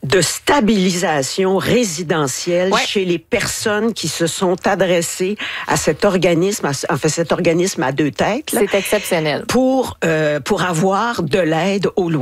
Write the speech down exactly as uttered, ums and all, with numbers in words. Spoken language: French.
de stabilisation résidentielle ouais. chez les personnes qui se sont adressées à cet organisme, à, enfin cet organisme à deux têtes. Là, c'est exceptionnel. Pour, euh, pour avoir de l'aide au loyer.